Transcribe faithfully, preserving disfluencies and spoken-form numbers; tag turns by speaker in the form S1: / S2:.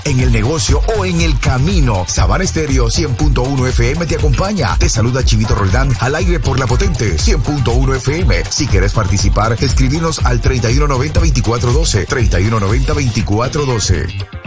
S1: en el negocio o en el camino. Sabana Estéreo cien punto uno F M te acompaña. Te saluda Chivito Roldán al aire por la potente cien punto uno F M. Si quieres participar, escribinos al treinta y uno noventa veinticuatro doce, treinta y uno noventa veinticuatro doce.